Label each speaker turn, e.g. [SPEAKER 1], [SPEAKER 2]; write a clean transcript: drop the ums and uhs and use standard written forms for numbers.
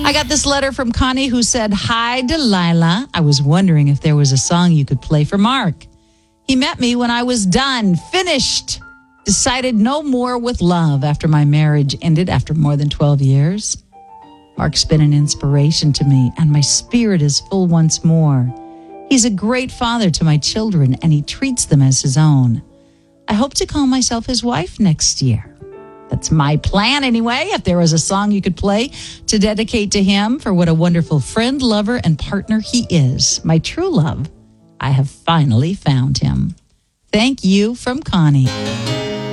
[SPEAKER 1] I got this letter from Connie who said, "Hi, Delilah. I was wondering if there was a song you could play for Mark. He met me when I was done, finished, decided no more with love after my marriage ended after more than 12 years. Mark's been an inspiration to me, and my spirit is full once more. He's a great father to my children, and he treats them as his own. I hope to call myself his wife next year." That's my plan anyway. If there was a song you could play to dedicate to him for what a wonderful friend, lover, and partner he is. My true love. I have finally found him. Thank you from Connie.